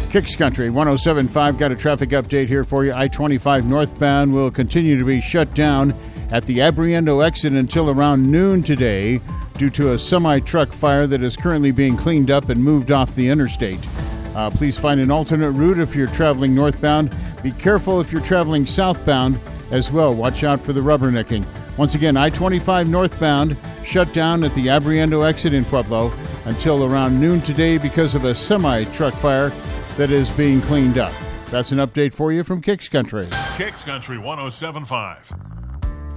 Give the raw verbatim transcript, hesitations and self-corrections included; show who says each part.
Speaker 1: Kicks Country one oh seven point five got a traffic update here for you. I twenty-five northbound will continue to be shut down at the Abriendo exit until around noon today due to a semi-truck fire that is currently being cleaned up and moved off the interstate. Uh, please find an alternate route if you're traveling northbound. Be careful if you're traveling southbound as well. Watch out for the rubbernecking. Once again, I twenty-five northbound shut down at the Abriendo exit in Pueblo until around noon today because of a semi-truck fire that is being cleaned up. That's an update for you from Kicks Country.
Speaker 2: Kicks Country one oh seven point five.